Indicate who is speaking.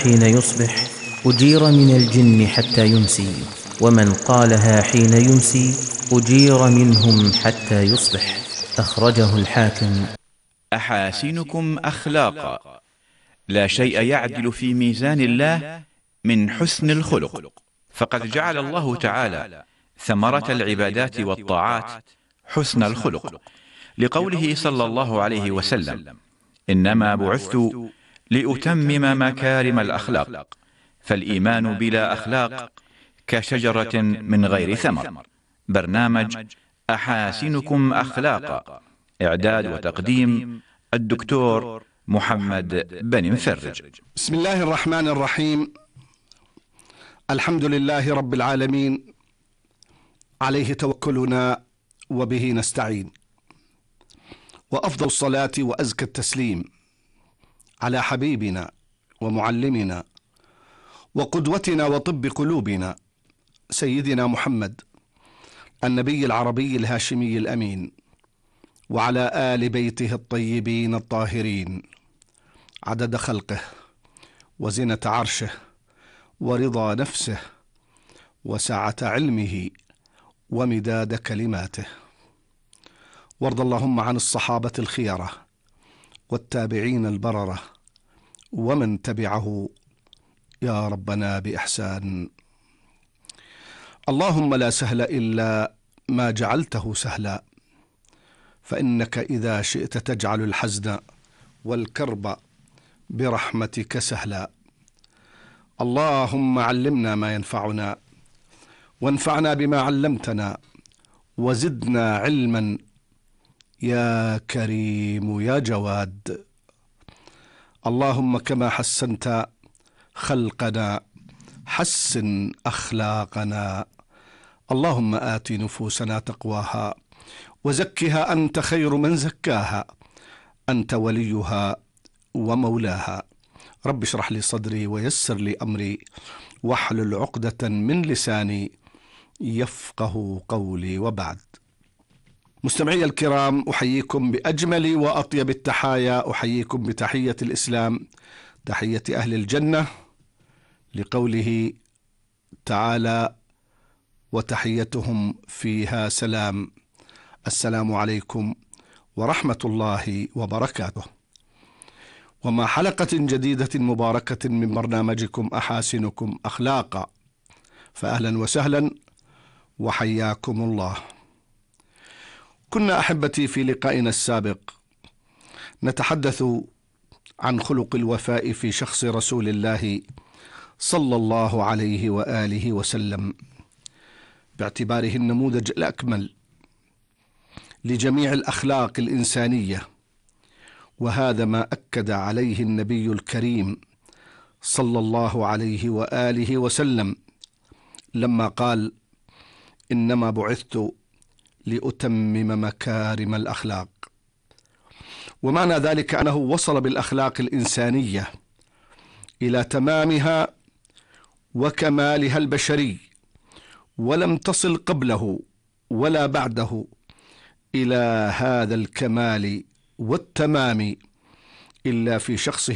Speaker 1: حين يصبح أجير من الجن حتى يمسي، ومن قالها حين يمسي أجير منهم حتى يصبح. أخرجه الحاكم.
Speaker 2: أحاسنكم أخلاقا. لا شيء يعدل في ميزان الله من حسن الخلق، فقد جعل الله تعالى ثمرة العبادات والطاعات حسن الخلق، لقوله صلى الله عليه وسلم: إنما بعثت لأتمم مكارم الأخلاق. فالإيمان بلا أخلاق كشجرة من غير ثمر. برنامج أحاسنكم أخلاقا، إعداد وتقديم الدكتور محمد بن مفرج.
Speaker 3: بسم الله الرحمن الرحيم. الحمد لله رب العالمين، عليه توكلنا وبه نستعين، وأفضل الصلاة وأزكى التسليم على حبيبنا ومعلمنا وقدوتنا وطب قلوبنا سيدنا محمد النبي العربي الهاشمي الأمين، وعلى آل بيته الطيبين الطاهرين، عدد خلقه وزنة عرشه ورضا نفسه وسعة علمه ومداد كلماته. وارض اللهم عن الصحابة الخيرة والتابعين البررة ومن تبعه يا ربنا بإحسان. اللهم لا سهل إلا ما جعلته سهلا، فإنك إذا شئت تجعل الحزن والكرب برحمتك سهلا. اللهم علمنا ما ينفعنا، وانفعنا بما علمتنا، وزدنا علما يا كريم يا جواد. اللهم كما حسنت خلقنا حسن أخلاقنا. اللهم آت نفوسنا تقواها وزكها أنت خير من زكاها، أنت وليها ومولاها. رب اشرح لي صدري ويسر لي أمري واحلل عقدة من لساني يفقه قولي. وبعد، مستمعي الكرام، أحييكم بأجمل وأطيب التحايا، أحييكم بتحية الإسلام، تحية أهل الجنة، لقوله تعالى: وتحيتهم فيها سلام. السلام عليكم ورحمة الله وبركاته. ومع حلقة جديدة مباركة من برنامجكم أحاسنكم أخلاقا، فأهلا وسهلا وحياكم الله. كنا أحبتي في لقائنا السابق نتحدث عن خلق الوفاء في شخص رسول الله صلى الله عليه وآله وسلم، باعتباره النموذج الأكمل لجميع الأخلاق الإنسانية، وهذا ما أكد عليه النبي الكريم صلى الله عليه وآله وسلم لما قال: إنما بعثت لأتمم مكارم الأخلاق. ومعنى ذلك أنه وصل بالأخلاق الإنسانية إلى تمامها وكمالها البشري، ولم تصل قبله ولا بعده إلى هذا الكمال والتمام إلا في شخصه